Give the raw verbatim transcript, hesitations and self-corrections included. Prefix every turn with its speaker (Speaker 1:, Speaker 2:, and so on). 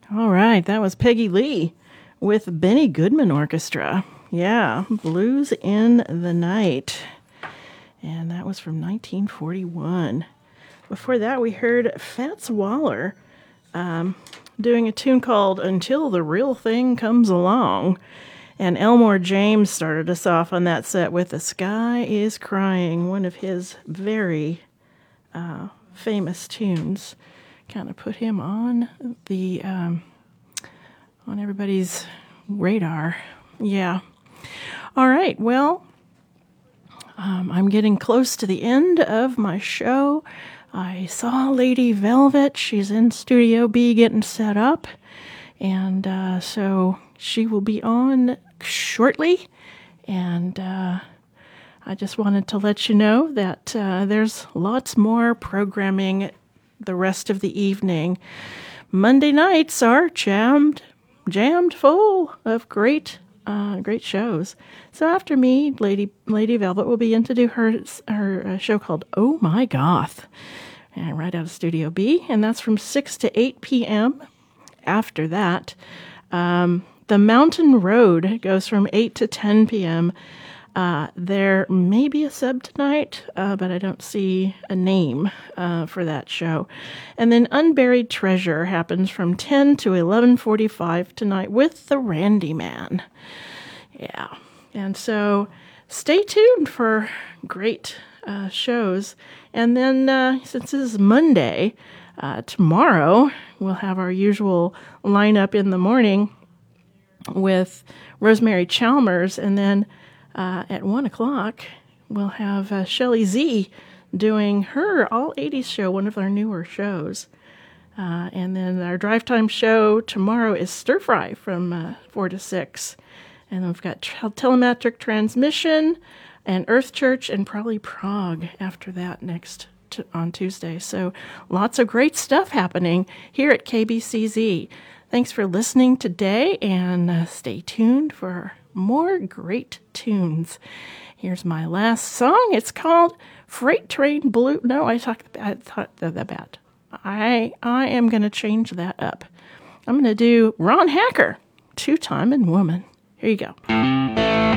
Speaker 1: All right, that was Peggy Lee with Benny Goodman Orchestra. Yeah, Blues in the Night. And that was from nineteen forty-one. Before that, we heard Fats Waller um, doing a tune called Until the Real Thing Comes Along. And Elmore James started us off on that set with The Sky is Crying, one of his very uh, famous tunes. Kind of put him on the um, on everybody's radar. Yeah. All right. Well, um, I'm getting close to the end of my show. I saw Lady Velvet. She's in Studio B getting set up, and uh, so she will be on shortly. And uh, I just wanted to let you know that uh, there's lots more programming the rest of the evening. Monday nights are jammed, jammed full of great, uh, great shows. So after me, Lady Lady Velvet will be in to do her her uh, show called Oh My Goth, and right out of Studio B, and that's from six to eight p.m. After that, um, The Mountain Road goes from eight to ten p.m. Uh, there may be a sub tonight, uh, but I don't see a name uh, for that show. And then Unburied Treasure happens from ten to eleven forty-five tonight with the Randy Man. Yeah. And so stay tuned for great uh, shows. And then uh, since this is Monday, uh, tomorrow we'll have our usual lineup in the morning with Rosemary Chalmers, and then Uh, at one o'clock, we'll have uh, Shelley Z doing her All eighties show, one of our newer shows. Uh, and then our drive time show tomorrow is Stir Fry from uh, four to six. And then we've got tra- Telemetric Transmission and Earth Church and probably Prague after that next t- on Tuesday. So lots of great stuff happening here at K B C Z. Thanks for listening today, and uh, stay tuned for more great tunes. Here's my last song. It's called Freight Train Blue. No, I talked about, thought the bad. I I am going to change that up. I'm going to do Ron Hacker, Two-Time and Woman. Here you go.